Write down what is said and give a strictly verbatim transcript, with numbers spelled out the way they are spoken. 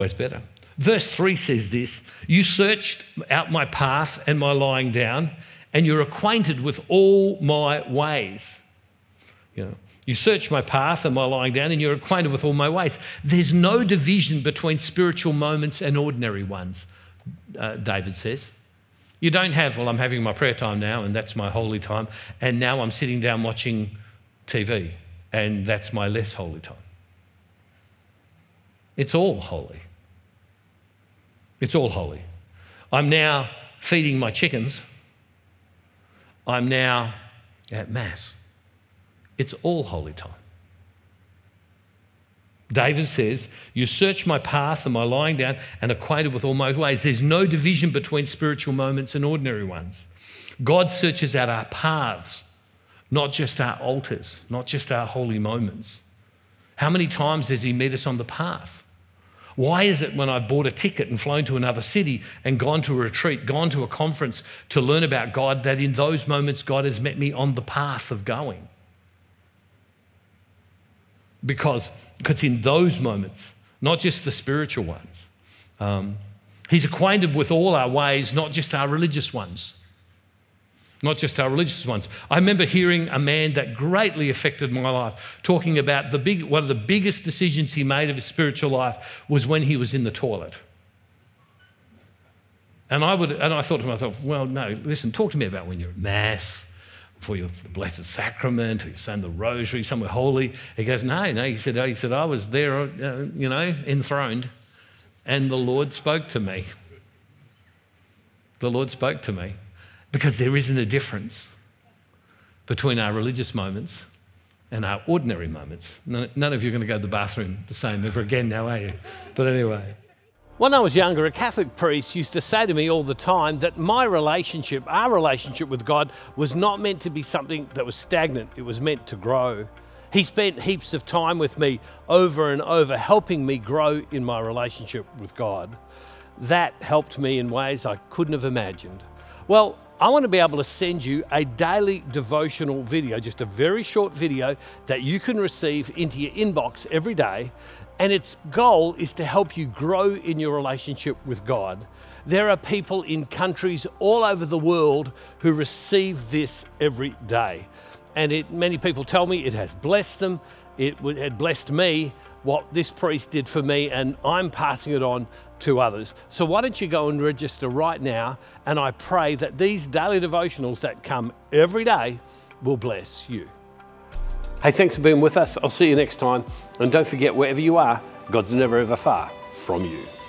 Where's better? Verse three says this, you searched out my path and my lying down, and you're acquainted with all my ways. You know, you search my path and my lying down, and you're acquainted with all my ways. There's no division between spiritual moments and ordinary ones, uh, David says. You don't have, well, I'm having my prayer time now, and that's my holy time, and now I'm sitting down watching T V, and that's my less holy time. It's all holy. It's all holy. I'm now feeding my chickens. I'm now at Mass. It's all holy time. David says, you search my path and my lying down and acquainted with all my ways. There's no division between spiritual moments and ordinary ones. God searches out our paths, not just our altars, not just our holy moments. How many times does he meet us on the path? Why is it when I've bought a ticket and flown to another city and gone to a retreat, gone to a conference to learn about God, that in those moments God has met me on the path of going? Because, because in those moments, not just the spiritual ones, um, he's acquainted with all our ways, not just our religious ones. Not just our religious ones. I remember hearing a man that greatly affected my life talking about the big, one of the biggest decisions he made of his spiritual life was when he was in the toilet. And I would, and I thought to myself, well, no, listen, talk to me about when you're at Mass, for your Blessed Sacrament, or you're saying the Rosary, somewhere holy. He goes, no, no. He said, he said, I was there, uh, you know, enthroned, and the Lord spoke to me. The Lord spoke to me. Because there isn't a difference between our religious moments and our ordinary moments. None, none of you are going to go to the bathroom the same ever again now, are you? But anyway. When I was younger, a Catholic priest used to say to me all the time that my relationship, our relationship with God, was not meant to be something that was stagnant. It was meant to grow. He spent heaps of time with me over and over, helping me grow in my relationship with God. That helped me in ways I couldn't have imagined. Well, I want to be able to send you a daily devotional video, just a very short video that you can receive into your inbox every day. And its goal is to help you grow in your relationship with God. There are people in countries all over the world who receive this every day. And it, many people tell me it has blessed them. It had blessed me, what this priest did for me, and I'm passing it on to others. So why don't you go and register right now, and I pray that these daily devotionals that come every day will bless you. Hey, thanks for being with us. I'll see you next time. And don't forget, wherever you are, God's never ever far from you.